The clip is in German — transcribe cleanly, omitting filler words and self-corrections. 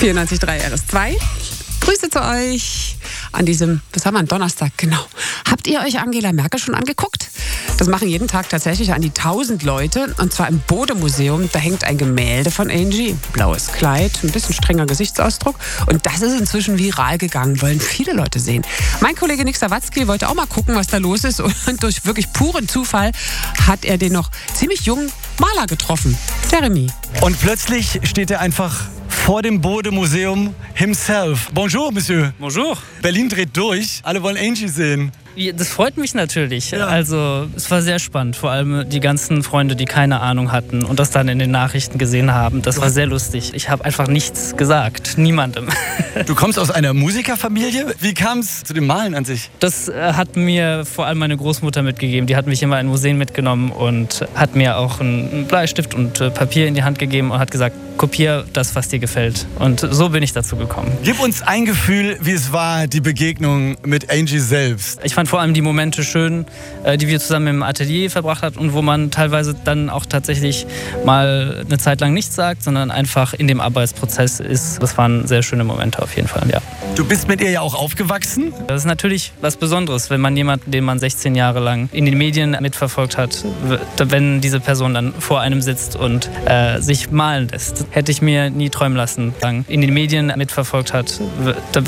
94.3 RS2. Grüße zu euch an diesem, was haben wir, Donnerstag, genau. Habt ihr euch Angela Merkel schon angeguckt? Das machen jeden Tag tatsächlich an die 1000 Leute, und zwar im Bode-Museum. Da hängt ein Gemälde von Angie, blaues Kleid, ein bisschen strenger Gesichtsausdruck, und das ist inzwischen viral gegangen, wollen viele Leute sehen. Mein Kollege Nick Sawatzki wollte auch mal gucken, was da los ist, und durch wirklich puren Zufall hat er den noch ziemlich jungen Maler getroffen, Jeremy. Und plötzlich steht er einfach vor dem Bode-Museum himself. Bonjour, Monsieur. Bonjour. Berlin dreht durch. Alle wollen Angie sehen. Das freut mich natürlich. Ja. Also es war sehr spannend. Vor allem die ganzen Freunde, die keine Ahnung hatten und das dann in den Nachrichten gesehen haben. Das war sehr lustig. Ich habe einfach nichts gesagt. Niemandem. Du kommst aus einer Musikerfamilie. Wie kam es zu dem Malen an sich? Das hat mir vor allem meine Großmutter mitgegeben. Die hat mich immer in Museen mitgenommen und hat mir auch einen Bleistift und Papier in die Hand gegeben und hat gesagt, kopier das, was dir gefällt. Und so bin ich dazu gekommen. Gib uns ein Gefühl, wie es war, die Begegnung mit Angie selbst. Ich fand vor allem die Momente schön, die wir zusammen im Atelier verbracht haben und wo man teilweise dann auch tatsächlich mal eine Zeit lang nichts sagt, sondern einfach in dem Arbeitsprozess ist. Das waren sehr schöne Momente auf jeden Fall, ja. Du bist mit ihr ja auch aufgewachsen. Das ist natürlich was Besonderes, wenn man jemanden, den man 16 Jahre lang in den Medien mitverfolgt hat, wenn diese Person dann vor einem sitzt und sich malen lässt. Hätte ich mir nie träumen lassen, in den Medien mitverfolgt hat,